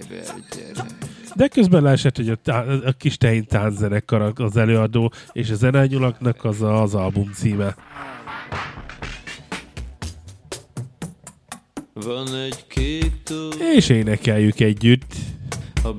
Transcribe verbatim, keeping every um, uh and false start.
De közben leesett, hogy a, tá- a kis tehin tánczenekar az előadó, és a Zenányulaknak az a, az album címe. Van egy kék tó. És énekeljük együtt.